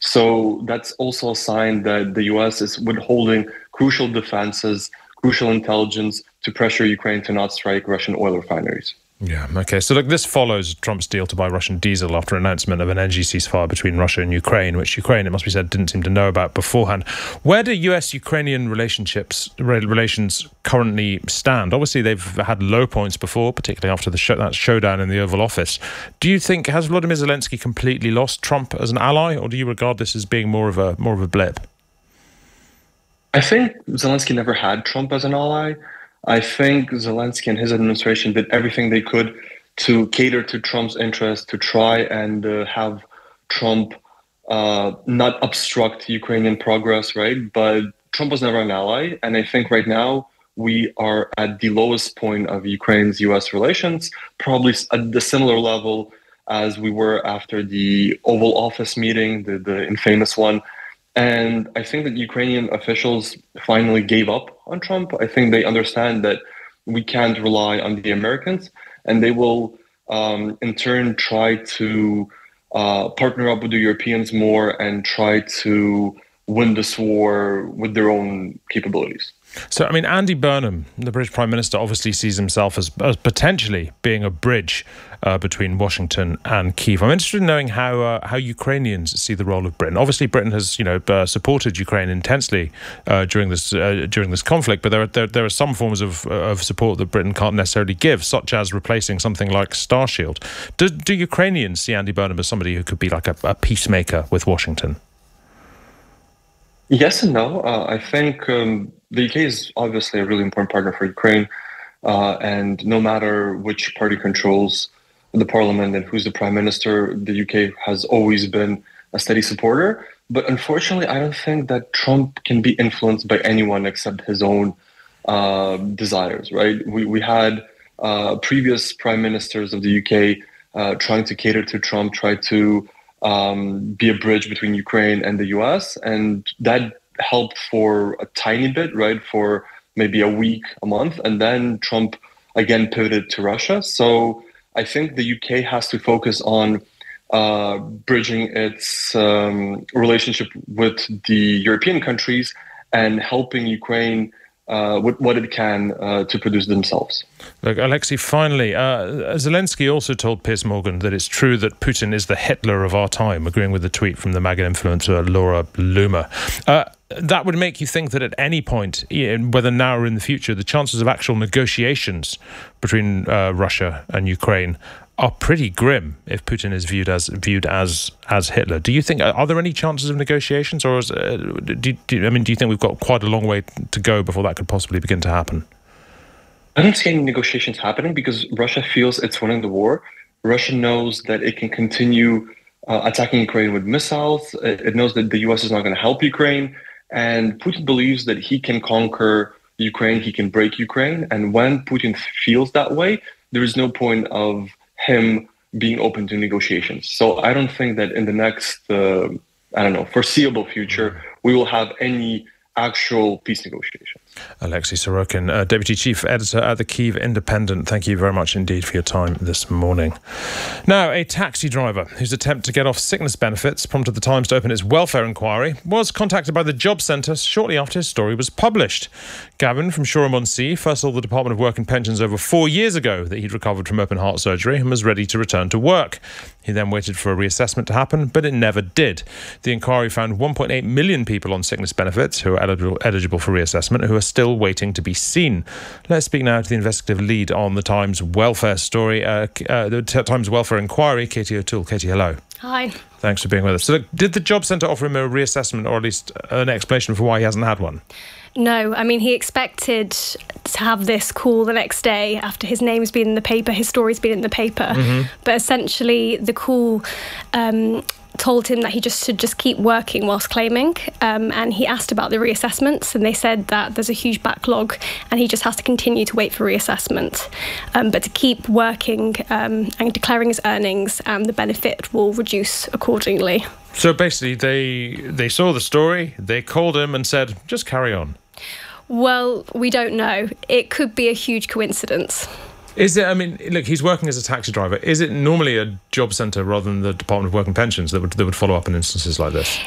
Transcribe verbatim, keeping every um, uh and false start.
So that's also a sign that the U S is withholding crucial defenses, crucial intelligence to pressure Ukraine to not strike Russian oil refineries. Yeah, okay. So look, this follows Trump's deal to buy Russian diesel after announcement of an energy ceasefire between Russia and Ukraine, which Ukraine, it must be said, didn't seem to know about beforehand. Where do U S-Ukrainian relationships relations currently stand? Obviously, they've had low points before, particularly after the show, that showdown in the Oval Office. Do you think, has Volodymyr Zelensky completely lost Trump as an ally, or do you regard this as being more of a more of a blip? I think Zelensky never had Trump as an ally. I think Zelensky and his administration did everything they could to cater to Trump's interests, to try and uh, have Trump uh, not obstruct Ukrainian progress, right? But Trump was never an ally. And I think right now we are at the lowest point of Ukraine's U S relations, probably at the similar level as we were after the Oval Office meeting, the, the infamous one. And I think that Ukrainian officials finally gave up on Trump. I think they understand that we can't rely on the Americans, and they will, um, in turn, try to uh, partner up with the Europeans more and try to win this war with their own capabilities. So, I mean, Andy Burnham, the British Prime Minister, obviously sees himself as, as potentially being a bridge uh, between Washington and Kyiv. I'm interested in knowing how uh, how Ukrainians see the role of Britain. Obviously, Britain has, you know, uh, supported Ukraine intensely uh, during this uh, during this conflict, but there are there, there are some forms of of support that Britain can't necessarily give, such as replacing something like Starshield. Do, do Ukrainians see Andy Burnham as somebody who could be like a, a peacemaker with Washington? Yes and no. Uh, I think um, the U K is obviously a really important partner for Ukraine. Uh, and no matter which party controls the parliament and who's the prime minister, the U K has always been a steady supporter. But unfortunately, I don't think that Trump can be influenced by anyone except his own uh, desires, right? We, we had uh, previous prime ministers of the U K uh, trying to cater to Trump, try to Um, be a bridge between Ukraine and the U S, and that helped for a tiny bit, right, for maybe a week, a month, and then Trump again pivoted to Russia. So I think the U K has to focus on uh, bridging its um, relationship with the European countries and helping Ukraine Uh, with what it can uh, to produce themselves. Look, Alexei, finally, uh, Zelensky also told Piers Morgan that it's true that Putin is the Hitler of our time, agreeing with the tweet from the MAGA influencer Laura Loomer. Uh, that would make you think that at any point, whether now or in the future, the chances of actual negotiations between uh, Russia and Ukraine are pretty grim if Putin is viewed as viewed as as Hitler. Do you think are there any chances of negotiations, or is, uh, do, do I mean do you think we've got quite a long way to go before that could possibly begin to happen? I don't see any negotiations happening because Russia feels it's winning the war. Russia knows that it can continue uh, attacking Ukraine with missiles. It knows that the U S is not going to help Ukraine, and Putin believes that he can conquer Ukraine, he can break Ukraine. And when Putin feels that way, there is no point of him being open to negotiations. So I don't think that in the next, uh, I don't know, foreseeable future, we will have any actual peace negotiations. Alexei Sorokin, uh, Deputy Chief Editor at the Kyiv Independent, thank you very much indeed for your time this morning. Now, a taxi driver whose attempt to get off sickness benefits prompted the Times to open its welfare inquiry was contacted by the Job Centre shortly after his story was published. Gavin from Shoreham-on-Sea first told the Department of Work and Pensions over four years ago that he'd recovered from open heart surgery and was ready to return to work. He then waited for a reassessment to happen, but it never did. The inquiry found one point eight million people on sickness benefits who are eligible, eligible for reassessment who are still waiting to be seen. Let's speak now to the investigative lead on the Times welfare story, uh, uh, the Times welfare inquiry, Katie O'Toole. Katie, hello. Hi. Thanks for being with us. So, did the Job Centre offer him a reassessment, or at least an explanation for why he hasn't had one? No, I mean, he expected to have this call the next day after his name's been in the paper, his story's been in the paper. Mm-hmm. But essentially, the call um, told him that he just should just keep working whilst claiming. Um, and he asked about the reassessments, and they said that there's a huge backlog and he just has to continue to wait for reassessment. Um, but to keep working um, and declaring his earnings, and the benefit will reduce accordingly. So basically, they they saw the story, they called him and said, just carry on. Well, we don't know. It could be a huge coincidence. Is it, I mean, look, he's working as a taxi driver. Is it normally a job centre rather than the Department of Work and Pensions that would, that would follow up in instances like this?